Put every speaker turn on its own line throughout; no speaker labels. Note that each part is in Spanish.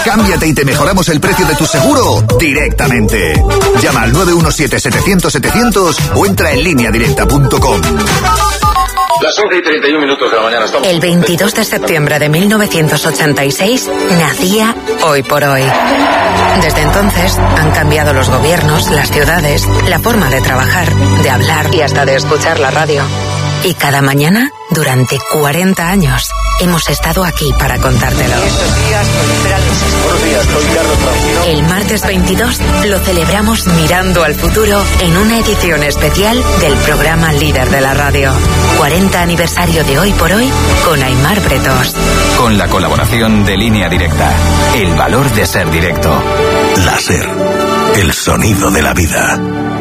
Cámbiate y te mejoramos el precio de tu seguro directamente. Llama al 917-700-700 o entra en lineadirecta.com.
Las 11:31 de la mañana. Estamos...
El 22 de septiembre de 1986 nacía Hoy por Hoy. Desde entonces han cambiado los gobiernos, las ciudades, la forma de trabajar, de hablar y hasta de escuchar la radio. Y cada mañana, durante 40 años, hemos estado aquí para contártelo.
Buenos días, soy Carlos Francino.
El martes 22 lo celebramos mirando al futuro en una edición especial del programa líder de la radio. 40 aniversario de Hoy por Hoy con Aimar Bretos.
Con la colaboración de Línea Directa. El valor de ser directo.
La SER. El sonido de la vida.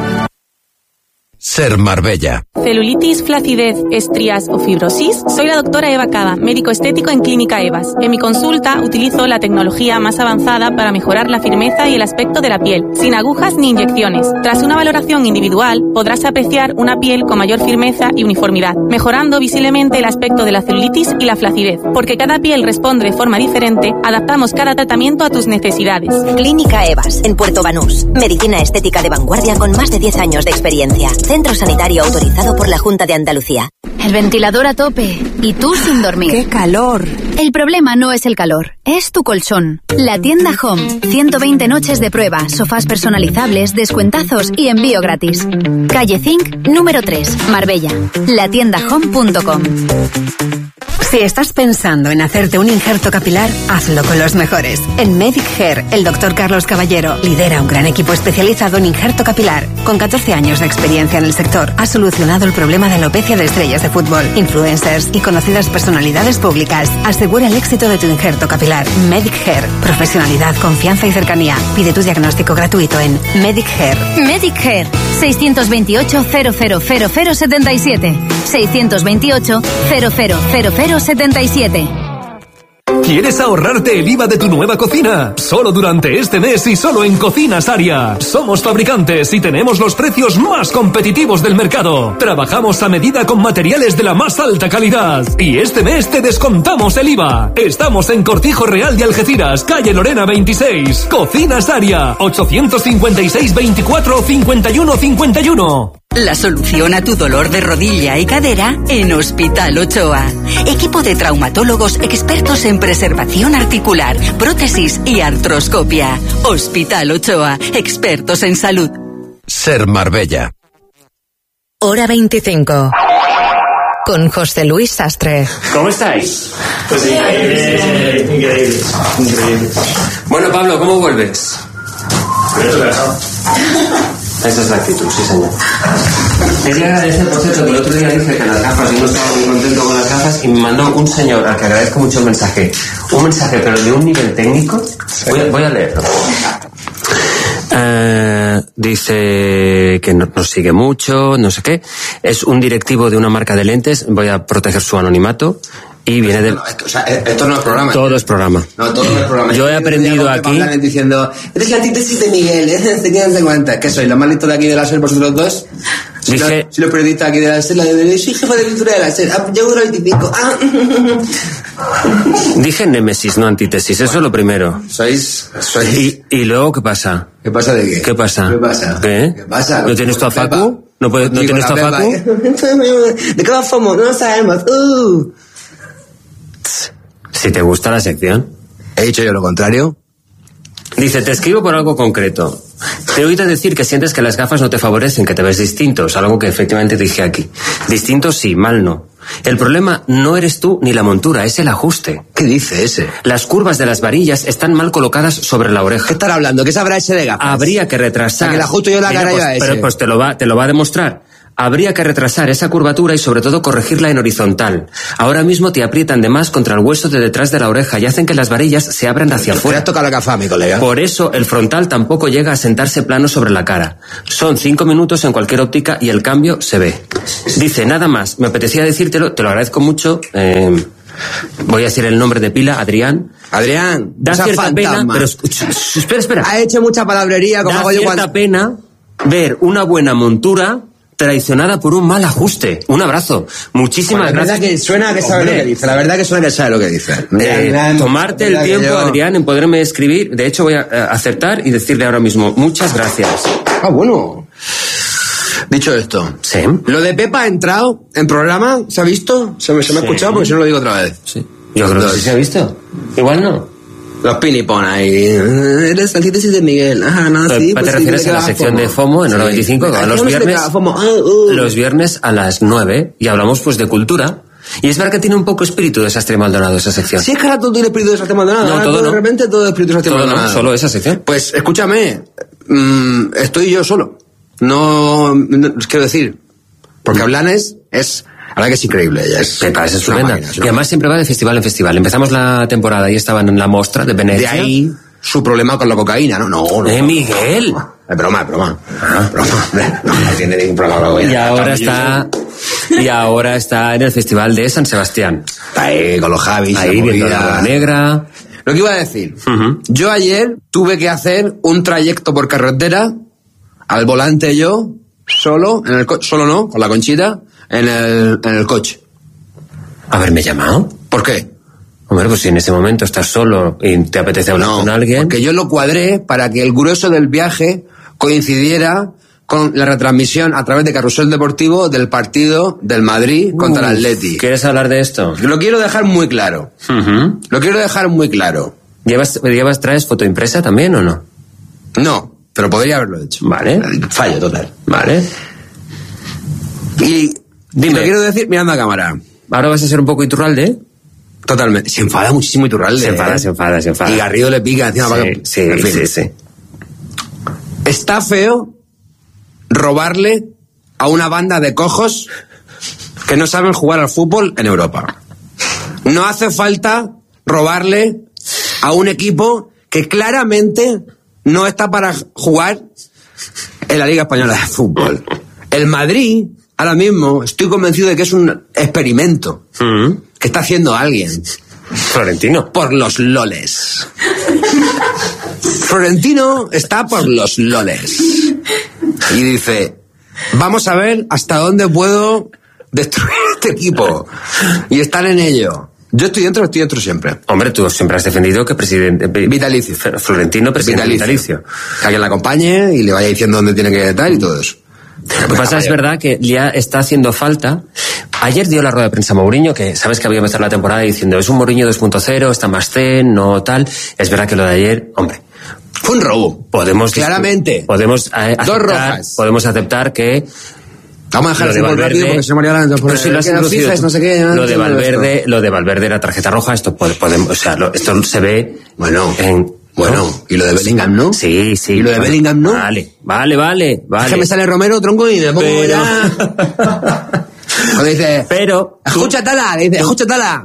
SER Marbella.
Celulitis, flacidez, estrías o fibrosis. Soy la doctora Eva Cava, médico estético en Clínica Evas. En mi consulta utilizo la tecnología más avanzada para mejorar la firmeza y el aspecto de la piel, sin agujas ni inyecciones. Tras una valoración individual, podrás apreciar una piel con mayor firmeza y uniformidad, mejorando visiblemente el aspecto de la celulitis y la flacidez. Porque cada piel responde de forma diferente, adaptamos cada tratamiento a tus necesidades.
Clínica Evas, en Puerto Banús. Medicina estética de vanguardia con más de 10 años de experiencia. Centro sanitario autorizado por la Junta de Andalucía.
El ventilador a tope y tú sin dormir.
¡Qué calor!
El problema no es el calor, es tu colchón. La tienda Home. 120 noches de prueba, sofás personalizables, descuentazos y envío gratis. Calle Zinc, número 3, Marbella. Latiendahome.com.
Si estás pensando en hacerte un injerto capilar, hazlo con los mejores. En Medic Hair, el Dr. Carlos Caballero lidera un gran equipo especializado en injerto capilar. Con 14 años de experiencia en el sector, ha solucionado el problema de alopecia de estrellas de fútbol, influencers y conocidas personalidades públicas. Asegura el éxito de tu injerto capilar. Medic Hair. Profesionalidad, confianza y cercanía. Pide tu diagnóstico gratuito en Medic Hair.
Medic Hair. 628 000077. 628 000077.
¿Quieres ahorrarte el IVA de tu nueva cocina? Solo durante este mes y solo en Cocinas Aria. Somos fabricantes y tenemos los precios más competitivos del mercado. Trabajamos a medida con materiales de la más alta calidad. Y este mes te descontamos el IVA. Estamos en Cortijo Real de Algeciras, calle Lorena 26. Cocinas Aria, 856 24 51 51.
La solución a tu dolor de rodilla y cadera en Hospital Ochoa. Equipo de traumatólogos expertos en preservación articular, prótesis y artroscopia. Hospital Ochoa, expertos en salud.
SER Marbella.
Hora 25. Con José Luis Sastre.
¿Cómo estáis? Pues increíble. Bueno, Pablo, ¿cómo vuelves? Esa es la actitud, sí señor. Quería agradecer, por cierto, que el otro día dije que las gafas, yo no estaba muy contento con las gafas, y me mandó un señor al que agradezco mucho el mensaje. Un mensaje, pero de un nivel técnico. Voy a leerlo. Dice que nos sigue mucho, no sé qué. Es un directivo de una marca de lentes, voy a proteger su anonimato. Y viene del...
O sea, esto no es programa.
Todo es programa.
No, todo no es programa.
Yo he aprendido aquí...
diciendo, eres la antítesis de Miguel, ¿eh? ¿Te cuenta? ¿Qué soy? ¿Los más listos de aquí de la SER vosotros dos?
Dije...
Si los periodistas aquí de la SER, soy jefe de pintura de la SER. Llevo 25.
Dije némesis, no antítesis. Eso es lo primero.
Sois...
¿Y luego qué pasa?
¿Qué pasa de qué?
¿Qué pasa?
¿Qué pasa?
¿Qué?
¿Qué pasa?
¿No tienes tu a Facu? ¿No tienes tu a Facu?
¿De qué vamos? No lo sabemos.
Si te gusta la sección.
¿He dicho yo lo contrario?
Dice, te escribo por algo concreto. Te he oído decir que sientes que las gafas no te favorecen, que te ves distinto. Es algo que efectivamente dije aquí. Distinto sí, mal no. El problema no eres tú ni la montura, es el ajuste.
¿Qué dice ese?
Las curvas de las varillas están mal colocadas sobre la oreja.
¿Qué estará hablando? ¿Qué sabrá ese de gafas?
Habría que retrasar.
O sea, que le ajusto yo la cara yo a ese.
Pero pues te lo va a demostrar. Habría que retrasar esa curvatura y sobre todo corregirla en horizontal. Ahora mismo te aprietan de más contra el hueso de detrás de la oreja y hacen que las varillas se abran hacia afuera.
¿Te has tocado la gafa, mi colega?
Por eso el frontal tampoco llega a sentarse plano sobre la cara. Son 5 minutos en cualquier óptica y el cambio se ve. Dice, nada más, me apetecía decírtelo, te lo agradezco mucho. Voy a decir el nombre de pila, Adrián.
Adrián,
da cierta pena, pero espera.
Ha hecho mucha palabrería como hago yo cuando...
Da cierta pena ver una buena montura traicionada por un mal ajuste. Un abrazo. Muchísimas gracias.
La verdad que suena que sabe lo que dice. La verdad que suena que sabe lo que dice.
Tomarte el tiempo, Adrián, en poderme escribir. De hecho, voy a acertar y decirle ahora mismo muchas gracias.
Ah, bueno. Dicho esto,
sí.
Lo de Pepa ha entrado en programa, ¿se ha visto? ¿Se me ha escuchado? Porque si no lo digo otra vez.
Sí. Yo creo que sí se ha visto. Igual no.
Los pinipón ahí. Eres antítesis de Miguel. Ajá, no, sí.
¿Te refieres a la sección de FOMO en Hora 25? Que va los viernes a las 9 y hablamos pues de cultura. Y es verdad que tiene un poco espíritu de Sastre Maldonado esa sección.
Sí, es que ahora todo tiene espíritu de Sastre Maldonado.
No, todo no.
De repente todo es espíritu de Sastre Maldonado.
No, solo esa sección.
Pues escúchame, estoy yo solo. No quiero decir, porque Blanes es, la verdad que es increíble. Ella es,
Pepa, es estupenda. Y además siempre va de festival en festival. Empezamos la temporada y estaban en la Mostra de Venecia.
De ahí su problema con la cocaína, ¿no? No.
Miguel.
Es broma. Broma. No tiene ningún problema con la cocaína.
Y ahora está en el festival de San Sebastián.
Está ahí con los Javis.
Ahí viendo la negra.
Lo que iba a decir, yo ayer tuve que hacer un trayecto por carretera, al volante yo, solo, solo no, con la Conchita, en el coche.
¿Haberme llamado?
¿Por qué?
Hombre, pues si en ese momento estás solo y te apetece hablar con alguien.
Porque yo lo cuadré para que el grueso del viaje coincidiera con la retransmisión a través de Carrusel Deportivo del partido del Madrid contra el Atleti.
¿Quieres hablar de esto?
Lo quiero dejar muy claro. Lo quiero dejar muy claro.
¿Traes foto impresa también o no?
No, pero podría haberlo hecho.
Vale.
Fallo total.
Vale.
Y dime. Lo quiero decir mirando a cámara.
¿Ahora vas a ser un poco Iturralde?
Totalmente. Se enfada muchísimo Iturralde.
Se enfada.
Y Garrido le pica encima.
Sí.
Está feo robarle a una banda de cojos que no saben jugar al fútbol en Europa. No hace falta robarle a un equipo que claramente no está para jugar en la Liga Española de Fútbol. El Madrid, ahora mismo, estoy convencido de que es un experimento que está haciendo alguien.
Florentino.
Por los loles. Florentino está por los loles. Y dice, vamos a ver hasta dónde puedo destruir este equipo. Y están en ello. Yo estoy dentro siempre.
Hombre, tú siempre has defendido que presidente...
Vitalicio.
Florentino, presidente vitalicio.
Que alguien la acompañe y le vaya diciendo dónde tiene que estar y todo eso.
Lo que pasa es verdad que ya está haciendo falta. Ayer dio la rueda de prensa Mourinho, que sabes que había empezado la temporada diciendo es un Mourinho 2.0, está más zen, no tal. Es verdad que lo de ayer, hombre...
Fue un robo.
Claramente. Podemos aceptar,
dos rojas.
Podemos aceptar que...
Vamos a dejar de Valverde, porque se moría la
pero si lo has introducido, no sé qué, lo de Valverde era tarjeta roja, esto podemos, o sea, esto se ve
y lo de Bellingham, ¿no?
Sí.
Y lo de Bellingham, ¿no?
Vale.
Es que me sale Romero, tronco, y me pongo ya. Cuando dice, escúchatala, dice, escúchatala.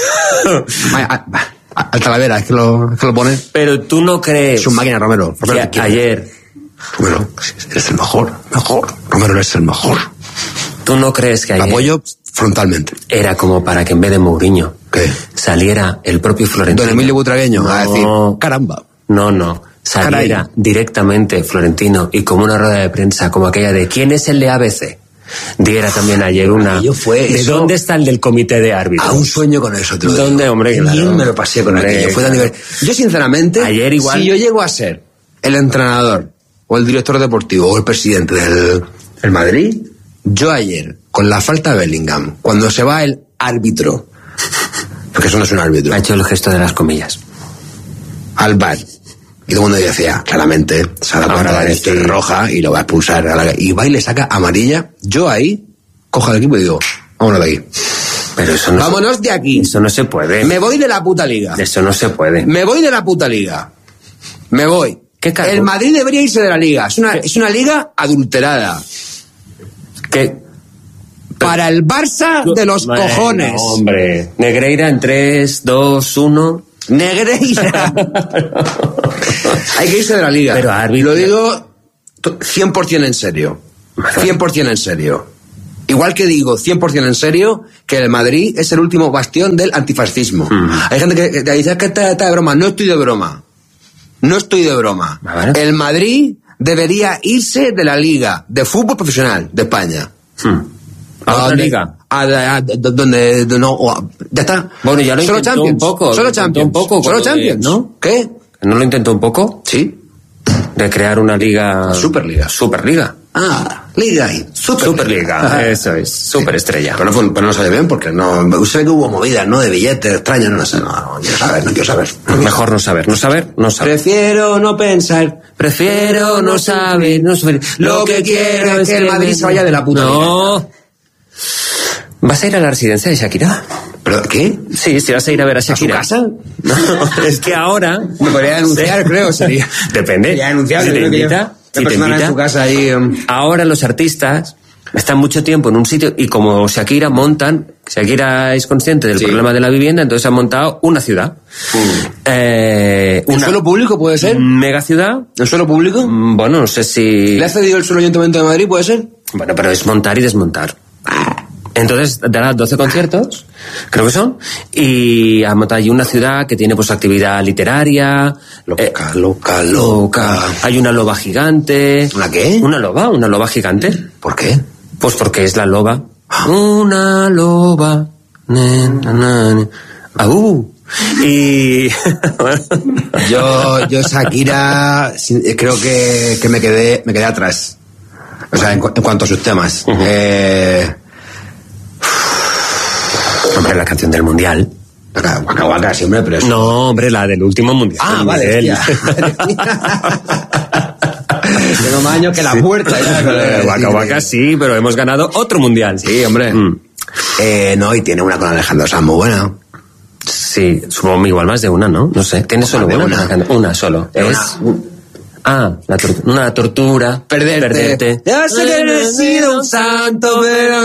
Al Talavera, es que lo pone.
Pero tú no crees.
Es un máquina, Romero.
Ayer.
Romero, eres el mejor. Romero, eres el mejor.
¿Tú no crees que ayer...
Apoyo frontalmente.
Era como para que en vez de Mourinho...
¿Qué?
Saliera el propio Florentino.
Don Emilio Butragueño a decir, caramba.
No. Saliera directamente Florentino y como una rueda de prensa como aquella de ¿quién es el de ABC? Diera también ayer una... ¿De dónde está el del comité de árbitros?
A un sueño con eso.
¿Dónde, hombre?
Claro. Bien me lo pasé con aquello. Fue tan nivel. Yo, sinceramente,
ayer igual...
si yo llego a ser el entrenador o el director deportivo o el presidente del Madrid, yo ayer, con la falta de Bellingham, cuando se va el árbitro, porque eso no es un árbitro,
ha hecho el gesto de las comillas,
al bar, y todo el mundo decía, claramente, se da cuenta de esto es roja y lo va a expulsar, y va y le saca amarilla, yo ahí cojo al equipo y digo, vámonos de aquí.
Pero eso no
vámonos de aquí.
Eso no se puede.
Me voy de la puta liga.
Eso no se puede.
Me voy de la puta liga. Me voy.
¿Qué cargo?
El Madrid debería irse de la liga. Es una liga adulterada.
¿Qué?
Para el Barça de los cojones.
Hombre. Negreira en 3, 2, 1.
Negreira. Hay que irse de la liga.
Pero árbitro.
Lo digo 100% en serio. 100% en serio. Igual que digo 100% en serio que el Madrid es el último bastión del antifascismo. Hay gente que dice que está de broma. No estoy de broma. El Madrid debería irse de la Liga de Fútbol Profesional de España.
¿A otra liga?
Donde no, ya está.
Bueno, ya lo
solo
intentó
Champions.
un poco.
Solo Champions. Solo Champions.
¿No?
¿Qué?
¿No lo intentó un poco?
Sí.
De crear una liga...
Superliga. Liga y
Superliga. Eso es. Superestrella.
Pero no sale bien porque no... Usted que hubo movidas, ¿no? De billetes extraños, no sé. No quiero saber.
Mejor no saber.
Prefiero no pensar.
Prefiero no saber.
Lo que quiero es que el Madrid se vaya de la puta
vida. ¿Vas a ir a la residencia de Shakira?
¿Pero qué?
Sí, vas a ir a ver a Shakira.
¿A su casa?
No, es que ahora...
Me podría denunciar, creo, sería.
Depende.
Sería denunciable.
Si te invita...
en su casa ahí...
Ahora los artistas están mucho tiempo en un sitio y como Shakira Shakira es consciente del problema de la vivienda, entonces ha montado una ciudad.
¿Un suelo público puede ser?
Mega ciudad.
¿Un suelo público?
Bueno, no sé si...
¿Le ha cedido el suelo Ayuntamiento de Madrid, puede ser?
Bueno, pero es montar y desmontar. Entonces dará 12 conciertos, creo que son, y ha montado allí una ciudad que tiene pues actividad literaria. Loca. Hay una loba gigante.
¿Una qué?
Una loba gigante.
¿Por qué?
Pues porque es la loba. Una loba. Y
yo Shakira creo que me quedé atrás. O sea, en cuanto a sus temas.
Hombre, la canción del Mundial.
Waka Waka, siempre, pero eso...
No, hombre, la del último Mundial.
Ah, vale, tengo más años que la puerta.
Waka Waka sí, pero hemos ganado otro Mundial.
Sí, hombre. No, y tiene una con Alejandro Sanz muy buena.
Sí, supongo igual más de una, ¿no? No sé. ¿Tiene solo una? Una solo. Una tortura. Perderte.
Ya sé que no he sido un santo, pero...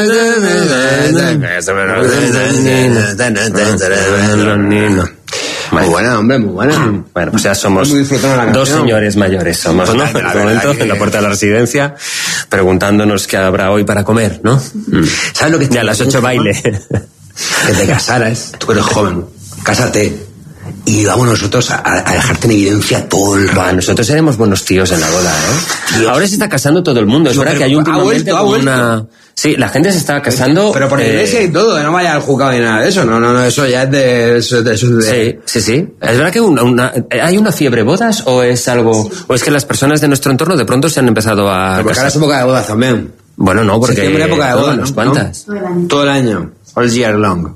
Muy buena, hombre, muy buena.
Bueno, pues ya somos dos señores mayores, somos, ¿no? En este momento, en la puerta de la residencia, preguntándonos qué habrá hoy para comer, ¿no?
¿Sabes lo que
ya a las 8 baile.
Que te casaras, tú que eres joven, cásate. Y vamos nosotros a dejarte en evidencia todo el rato.
Nosotros seremos buenos tíos en la boda, ¿eh? Dios. Ahora se está casando todo el mundo. Es verdad que hay últimamente una... Sí, la gente se está casando...
Pero por la iglesia y todo, no vaya al juzgado ni nada de eso. No, eso ya es de...
Sí. Es verdad que ¿hay una fiebre bodas o es algo... o es que las personas de nuestro entorno de pronto se han empezado a...
Pero porque ahora es época de bodas también.
Bueno, no, porque...
Septiembre, época de bodas, ¿no?
¿Cuántas?
Todo el año. All year long.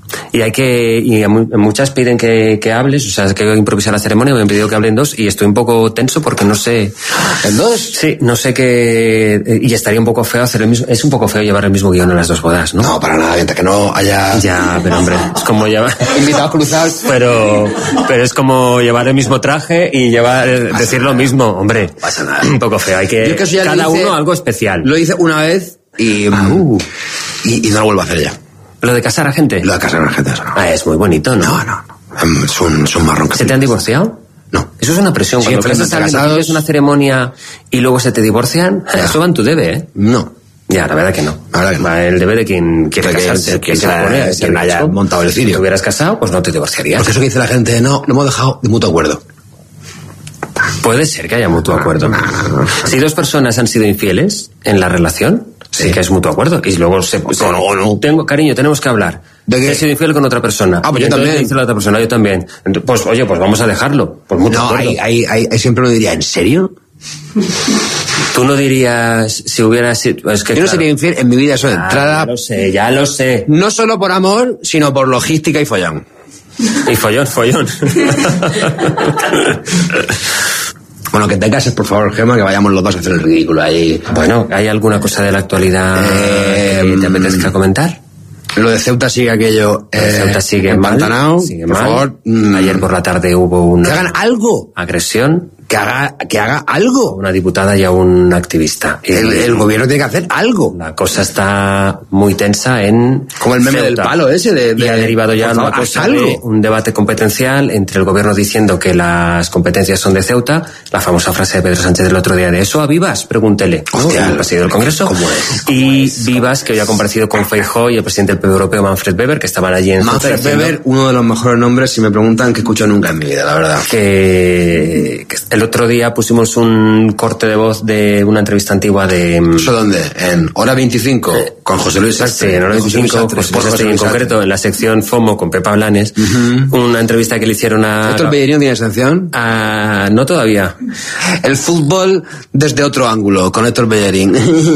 Y muchas piden que hables, o sea, que improvisar la ceremonia, me han pedido que hable en 2 y estoy un poco tenso porque no sé...
¿En 2?
Sí, no sé qué... Y estaría un poco feo hacer el mismo... Es un poco feo llevar el mismo guión en las dos bodas, ¿no?
No, para nada, mientras que no haya...
Ya, pero hombre, es como llevar...
Invitados cruzados.
Pero es como llevar el mismo traje y decir lo mismo, hombre.
Pasa nada.
Un poco feo, hay que... Cada uno algo especial.
Lo hice una vez y no lo vuelvo a hacer ya.
¿Lo de casar a gente?
Lo de casar a gente, eso no.
Es muy bonito, ¿no?
No. Son marrón.
¿Se te han divorciado?
No.
Eso es una presión. Cuando casas a alguien, haces una ceremonia y luego se te divorcian, eso va en tu debe, ¿eh?
No.
Ya, la verdad que no.
Va
el debe de quien quiere casarse.
Quien haya montado el cirio.
Si hubieras casado, pues no te divorciarías.
Porque eso que dice la gente, no, lo hemos dejado de mutuo acuerdo.
Puede ser que haya mutuo acuerdo. Si dos personas han sido infieles en la relación, sí que es mutuo acuerdo. Y luego cariño, tenemos que hablar.
¿De qué?
He sido infiel con otra persona.
Pues yo también.
Dice la otra persona, yo también. Pues oye, pues vamos a dejarlo. Pues mutuo acuerdo.
Hay siempre uno diría, ¿en serio?
Tú no dirías si hubiera sido... Es que,
yo no sería infiel en mi vida, eso de entrada.
Ya lo sé.
No solo por amor, sino por logística y follón.
Y follón.
Bueno, que te cases, por favor, Gemma, que vayamos los dos a hacer el ridículo ahí.
Bueno, ¿hay alguna cosa de la actualidad que te apetezca comentar?
Lo de Ceuta sigue aquello.
Ceuta sigue mal.
Sigue por favor.
Ayer por la tarde hubo una...
Que hagan algo.
Agresión.
Que haga algo.
Una diputada y a un activista.
El gobierno tiene que hacer algo.
La cosa está muy tensa en...
Como el meme
Ceuta.
del palo ese.
Y ha derivado ya en una cosa de un debate competencial entre el gobierno diciendo que las competencias son de Ceuta, la famosa frase de Pedro Sánchez del otro día de ¿eso a Vivas? Pregúntele.
Hostia,
el presidente del Congreso.
¿Cómo es?
Y Vivas, que hoy ha comparecido con Feijóo y el presidente del PP europeo, Manfred Weber, que estaban allí en Ceuta.
Manfred Weber, uno de los mejores nombres, si me preguntan, que he escuchado nunca en mi vida, la verdad.
Que Márquez. El otro día pusimos un corte de voz de una entrevista antigua de...
¿Eso dónde? ¿En Hora 25? Con José Luis Sastre.
Sí, en Hora 25, en concreto, en la sección FOMO con Pepa Blanes, una entrevista que le hicieron a...
¿Héctor Bellerín tiene sección?
No todavía.
El fútbol desde otro ángulo, con Héctor Bellerín.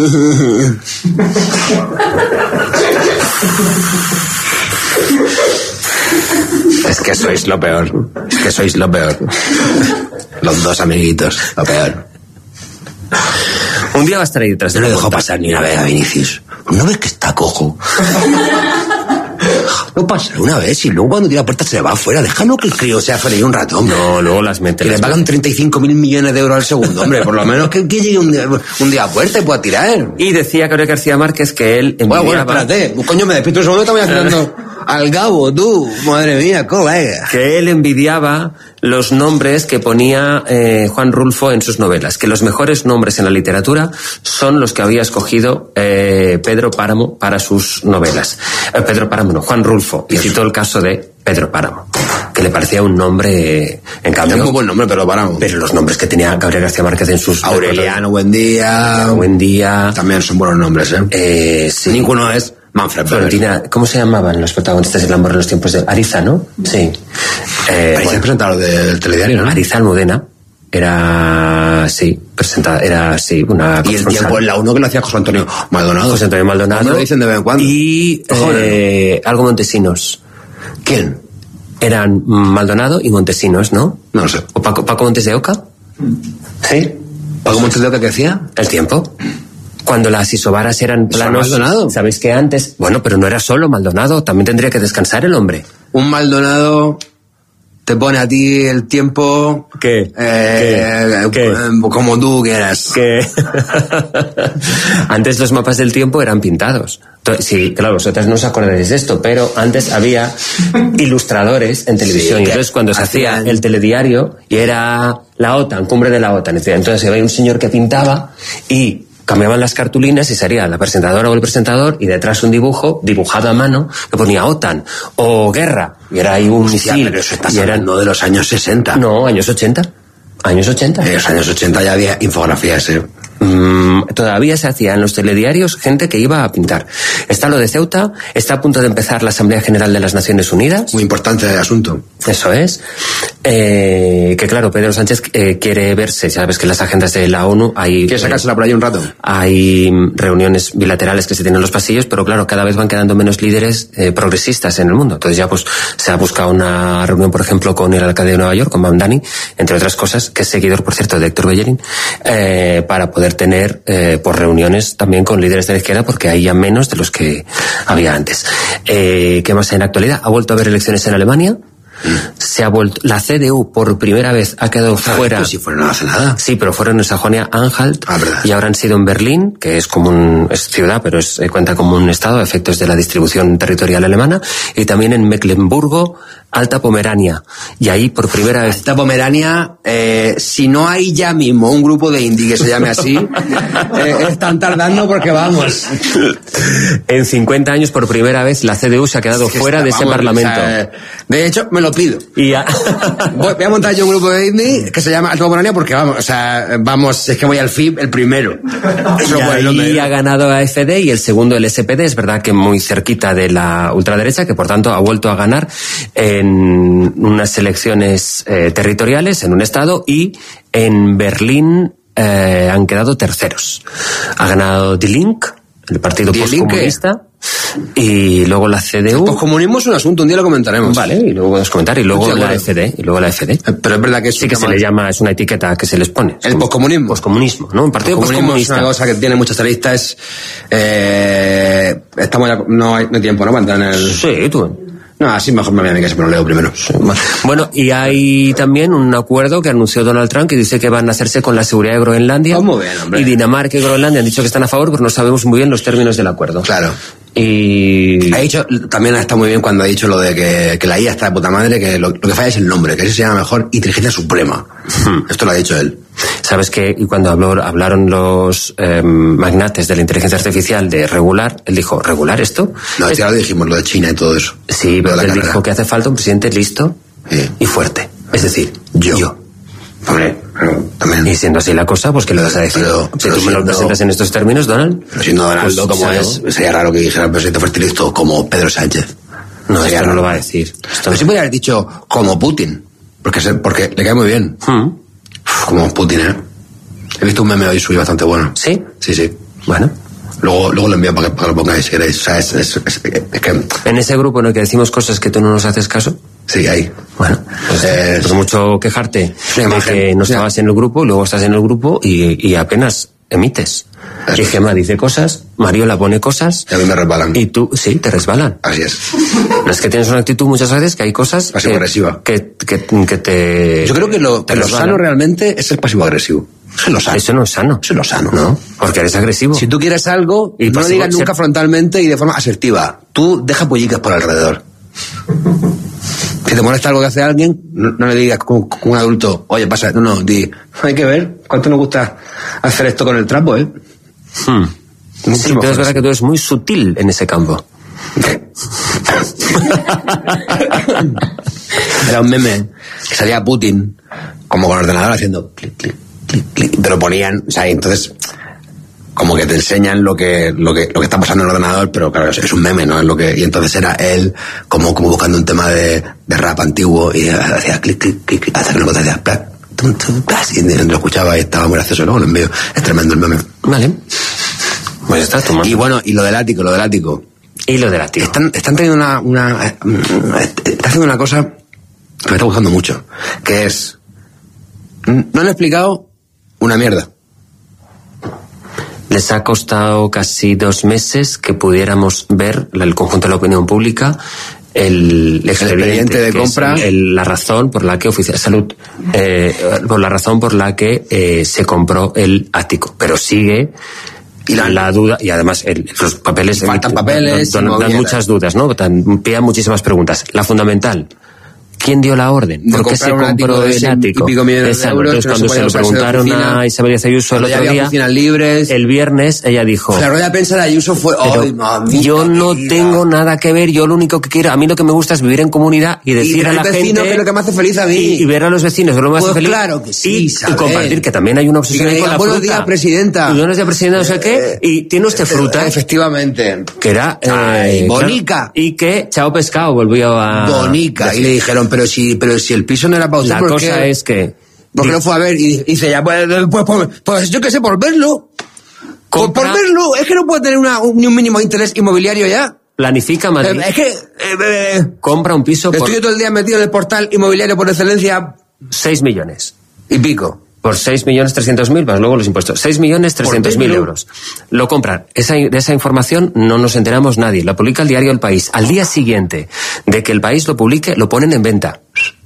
Es que sois lo peor. Los dos amiguitos, lo peor.
Un día va a estar ahí detrás de
No le dejó pasar ni una vez a Vinicius. ¿No ves que está cojo? No pasa una vez y luego cuando tira la puerta se le va afuera. Déjalo que el crío sea feliz un rato, hombre.
No, luego las mete.
Que le pagan 35.000 millones de euros al segundo, hombre. Por lo menos que llegue un día a puerta y pueda tirar.
Y decía Gabriel García Márquez que él envidiaba...
Bueno, espérate. Coño, me despisto un segundo y te voy haciendo al Gabo, tú. Madre mía, colega.
Que él envidiaba los nombres que ponía Juan Rulfo en sus novelas. Que los mejores nombres en la literatura son los que había escogido Pedro Páramo para sus novelas. Juan Rulfo. Y citó el caso de Pedro Páramo, que le parecía un nombre, en cambio...
Es muy buen nombre, Pedro Páramo.
Pero los nombres que tenía Gabriel García Márquez en sus...
Aureliano Buendía... También son buenos nombres,
sí.
Ninguno es Manfred
Florentina. ¿Cómo se llamaban los protagonistas del amor en los tiempos de... Ariza, ¿no? Sí.
Ariza es presentador del telediario, ¿no?
Ariza Almudena. Era una...
Y el tiempo en la 1 que lo hacía José Antonio Maldonado.
José Antonio Maldonado.
¿Cómo lo dicen de vez en cuando?
Y algo Montesinos.
¿Quién?
Eran Maldonado y Montesinos, ¿no?
No lo sé.
¿O Paco Montes de Oca? Sí.
¿Paco Montes de Oca qué hacía?
El tiempo. Cuando las isobaras eran planos...
Maldonado.
¿Sabéis que antes? Bueno, pero no era solo Maldonado, también tendría que descansar el hombre.
Un Maldonado... te pone a ti el tiempo...
¿Qué?
Como tú quieras.
¿Qué? Antes los mapas del tiempo eran pintados. Sí, claro, vosotras no os acordaréis de esto, pero antes había ilustradores en televisión. Y entonces cuando se hacía el telediario, y era la OTAN, cumbre de la OTAN, entonces había un señor que pintaba y... cambiaban las cartulinas y sería la presentadora o el presentador y detrás un dibujo dibujado a mano que ponía OTAN o guerra y era ahí un misil.
Pero eso estás hablando de los años 60.
No, años 80. Años 80.
En los años 80 ya había infografías,
Todavía se hacía en los telediarios gente que iba a pintar. Está lo de Ceuta, está a punto de empezar la Asamblea General de las Naciones Unidas.
Muy importante el asunto.
Eso es. Que claro, Pedro Sánchez quiere verse, sabes que en las agendas de la ONU hay...
¿Quiere sacársela por ahí un rato?
Hay reuniones bilaterales que se tienen en los pasillos, pero claro, cada vez van quedando menos líderes progresistas en el mundo. Entonces ya pues se ha buscado una reunión, por ejemplo, con el alcalde de Nueva York, con Mamdani, entre otras cosas, que es seguidor, por cierto, de Héctor Bellerín, para poder tener por reuniones también con líderes de la izquierda, porque hay ya menos de los que había antes. ¿Qué más hay en la actualidad? Ha vuelto a haber elecciones en Alemania. Se ha vuelto, la CDU por primera vez ha quedado fuera.
Pues si fuera no hace nada.
Sí, pero fueron en Sajonia-Anhalt y ahora han sido en Berlín, que es como es ciudad, pero cuenta como un estado a efectos de la distribución territorial alemana, y también en Mecklemburgo, Alta Pomerania. Y ahí por primera vez...
Alta Pomerania, si no hay ya mismo un grupo de indie que se llame así, están tardando porque vamos.
En 50 años por primera vez la CDU se ha quedado fuera de ese parlamento.
O sea, de hecho, me lo pido.
Y ya...
voy a montar yo un grupo de indie que se llama Alta Pomerania porque vamos, es que voy al FIB el primero.
Y ahí ha ganado AfD y el segundo el SPD, es verdad que muy cerquita de la ultraderecha, que por tanto ha vuelto a ganar en unas elecciones territoriales en un estado, y en Berlín han quedado terceros. Ha ganado Die Linke, el partido postcomunista, y luego la CDU.
El poscomunismo es un asunto, un día lo comentaremos.
Vale, y luego podemos comentar, y luego la AfD,
Pero es verdad que
sí que se le llama, es una etiqueta que se les pone.
El poscomunismo.
Poscomunismo, ¿no? Un partido
poscomunista. Es una cosa que tiene muchas aristas. Estamos ya, no hay tiempo, ¿no? Para entrar en el...
Sí, tú...
No, así mejor me voy a mi casa, pero lo leo primero.
Bueno, y hay también un acuerdo que anunció Donald Trump que dice que van a hacerse con la seguridad de Groenlandia.
Muy bien, hombre.
Y Dinamarca y Groenlandia han dicho que están a favor, pero no sabemos muy bien los términos del acuerdo.
Claro.
Y...
Ha dicho, también está muy bien cuando ha dicho lo de que la IA está de puta madre, que lo que falla es el nombre, que ese se llama mejor Inteligencia Suprema. Esto lo ha dicho él.
Sabes que y cuando hablaron los magnates de la inteligencia artificial de regular, él dijo, ¿regular esto?
No, ya lo dijimos, lo de China y todo eso.
Sí, pero él dijo que hace falta un presidente listo y fuerte. Es decir, yo.
Hombre, también.
Y siendo así la cosa, pues ¿qué le vas a decir? Si tú me lo presentas en estos términos, Donald.
Pero siendo Donaldo como es, sería raro que dijera el presidente fertilizo como Pedro Sánchez.
No, esto no lo va a decir.
Pero sí podría haber dicho como Putin, porque le cae muy bien. Como Putin, ¿eh? He visto un meme hoy suyo bastante bueno.
¿Sí?
Sí.
Bueno.
Luego lo envío para que lo pongáis si queréis. O sea, es que...
En ese grupo en el que decimos cosas que tú no nos haces caso.
Sí, ahí.
Bueno, pues mucho quejarte de que no estabas en el grupo, luego estás en el grupo y apenas emites. Eso. Y Gemma dice cosas, Mariola pone cosas.
Y a mí me resbalan.
Y tú, sí, te resbalan.
Así es.
Es que tienes una actitud muchas veces que hay cosas
pasivo-agresiva.
Que te...
Yo creo que lo sano realmente es el pasivo-agresivo. Eso no es sano.
Eso no es sano.
Eso no es sano.
No, porque eres agresivo.
Si tú quieres algo, y no lo digas nunca frontalmente y de forma asertiva. Tú deja pollicas por alrededor. Si te molesta algo que hace alguien, no le digas como un adulto, oye, pasa, no, di, hay que ver cuánto nos gusta hacer esto con el trapo, ¿eh?
Sí, pero es verdad que tú eres muy sutil en ese campo.
Era un meme que salía Putin como con el ordenador haciendo clic, clic, clic, clic, te lo ponían, o sea, entonces como que te enseñan lo que está pasando en el ordenador, pero claro, es un meme, ¿no? Es lo que, y entonces era él como buscando un tema de rap antiguo y hacía clic, clic, clic, hasta que luego te hacía plac, y lo escuchaba y estaba muy gracioso, luego lo envío. Es tremendo el meme.
Vale. Pues está tomando.
Y bueno, y lo del ático.
Y lo del ático.
Están teniendo está haciendo una cosa que me está gustando mucho, que es, no han explicado una mierda.
Les ha costado casi 2 meses que pudiéramos ver el conjunto de la opinión pública el expediente
de compra,
la razón por la que por la razón por la que se compró el ático, pero sigue y la duda, y además los papeles
faltan papeles,
dan muchas dudas, ¿no? Piden muchísimas preguntas. La fundamental: ¿quién dio la orden? ¿Por qué se compró el ático? Entonces, cuando se lo preguntaron a Isabel Díaz Ayuso el otro día,
libres,
el viernes, ella dijo...
La rueda de prensa de Ayuso fue...
yo no tengo nada que ver, yo lo único que quiero... A mí lo que me gusta es vivir en comunidad y decir a la gente...
que es lo que me hace feliz a mí.
Y ver a los vecinos, es lo que me hace feliz.
Claro que sí,
y compartir, que también hay una obsesión con la fruta.
Buenos días, presidenta.
Buenos días, presidenta, no sé qué. Y tiene usted fruta.
Efectivamente.
Que era...
bonica.
Y que Chao Pescado volvió a...
Bonica. Y le dijeron, pero si el piso no era para usted,
la cosa es que...
Porque no fue a ver y dice ya, pues yo qué sé, por verlo. Por verlo, es que no puede tener ni un mínimo interés inmobiliario ya.
Planifica Madrid.
Es que...
compra un piso
estoy todo el día metido en el portal inmobiliario por excelencia.
6 millones.
Y pico.
Por 6.300.000, más luego los impuestos. 6.300.000 euros. Lo compran. De esa información no nos enteramos nadie. La publica el diario El País. Al día siguiente de que El País lo publique, lo ponen en venta.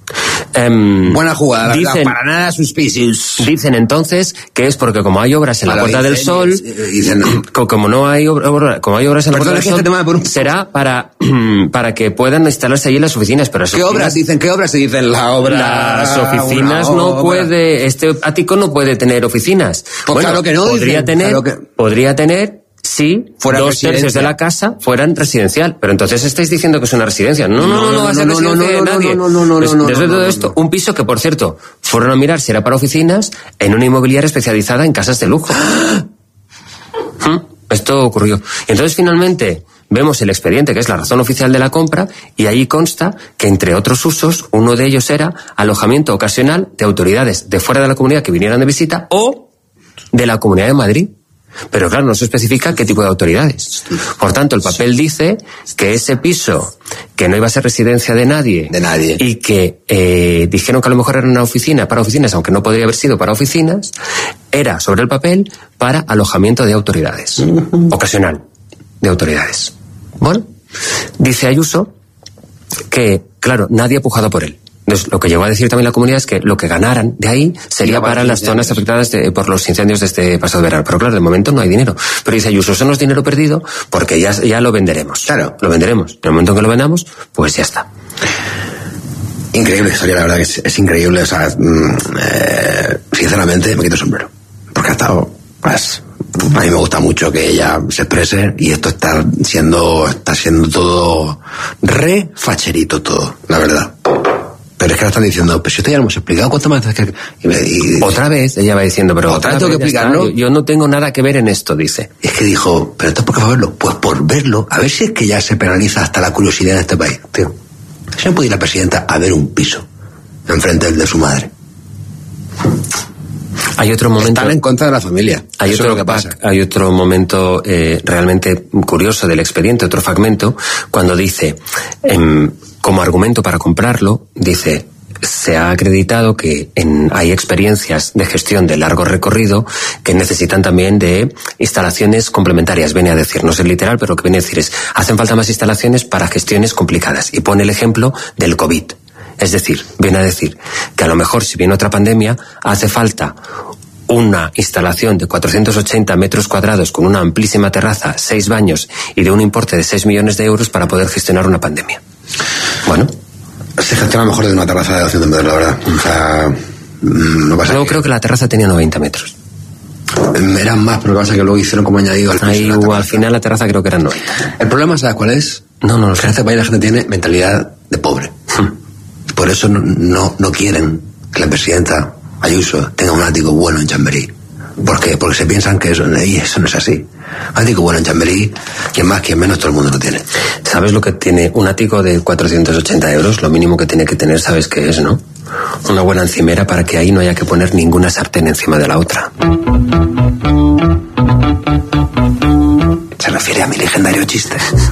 Buena jugada, dicen, para nada suspicious.
Dicen entonces que es porque como hay obras en la Puerta del Sol, como hay obras en la Puerta del Sol, será para que puedan instalarse allí las oficinas. Pero
¿Qué obras dicen? ¿Qué obras se dicen?
Las oficinas no puede, este ático no puede tener oficinas.
Pues bueno, claro que no.
Podría tener si 2/3 de la casa fueran residencial. Pero entonces estáis diciendo que es una residencia. No va a ser residencia de nadie. Desde todo esto, un piso que, por cierto, fueron a mirar si era para oficinas en una inmobiliaria especializada en casas de lujo. Esto ocurrió. Y entonces, finalmente, vemos el expediente, que es la razón oficial de la compra, y ahí consta que, entre otros usos, uno de ellos era alojamiento ocasional de autoridades de fuera de la comunidad que vinieran de visita o de la Comunidad de Madrid. Pero claro, no se especifica qué tipo de autoridades. Por tanto, el papel dice que ese piso, que no iba a ser residencia de nadie, y que dijeron que a lo mejor era una oficina para oficinas, aunque no podría haber sido para oficinas, era sobre el papel para alojamiento de autoridades, ocasional de autoridades. Bueno, dice Ayuso que, claro, nadie ha pujado por él. Entonces, lo que llegó a decir también la comunidad es que lo que ganaran de ahí sería para las zonas afectadas por los incendios de este pasado verano. Pero claro, de momento no hay dinero. Pero dice Ayuso, eso no es dinero perdido porque ya lo venderemos.
Claro.
Lo venderemos. En el momento en que lo vendamos, pues ya está.
Increíble historia, la verdad que es increíble. O sea, sinceramente me quito el sombrero. Porque ha estado, pues, a mí me gusta mucho que ella se exprese y esto está siendo todo re facherito todo, la verdad. Pero es que ahora están diciendo, pero si esto ya lo hemos explicado, ¿cuánto más?
Otra vez, ella va diciendo, pero
otra vez tengo que explicarlo.
Yo no tengo nada que ver en esto, dice.
Es que dijo, pero entonces, ¿por qué va a verlo? Pues por verlo, a ver si es que ya se penaliza hasta la curiosidad en este país. Tío, si no puede ir la presidenta a ver un piso enfrente del de su madre.
Hay otro momento.
Están en contra de la familia.
Hay
Eso
otro,
es lo que pasa.
Hay otro momento realmente curioso del expediente, otro fragmento, cuando dice, como argumento para comprarlo, dice, se ha acreditado que hay experiencias de gestión de largo recorrido que necesitan también de instalaciones complementarias. Viene a decir, no es literal, pero lo que viene a decir es, hacen falta más instalaciones para gestiones complicadas. Y pone el ejemplo del COVID. Es decir, viene a decir que a lo mejor si viene otra pandemia, hace falta una instalación de 480 metros cuadrados con una amplísima terraza, 6 baños y de un importe de 6 millones de euros para poder gestionar una pandemia. Bueno.
Se gestiona mejor de una terraza de 200 metros, la verdad. O sea, no pasa.
Luego creo que la terraza tenía 90 metros.
Eran más, pero lo que pasa es que luego hicieron como añadido al
ahí al final la terraza creo que eran 90.
El problema, ¿sabes cuál es?
No
Que en este país la gente tiene mentalidad de pobre. Por eso no quieren que la presidenta Ayuso tenga un ático bueno en Chamberí. ¿Por qué? Porque se piensan que eso no es así. Un ático bueno en Chamberí, quien más, quien menos, todo el mundo lo tiene.
¿Sabes lo que tiene un ático de 480 euros? Lo mínimo que tiene que tener, ¿sabes qué es, no? Una buena encimera para que ahí no haya que poner ninguna sartén encima de la otra.
Se refiere a mi legendario chiste.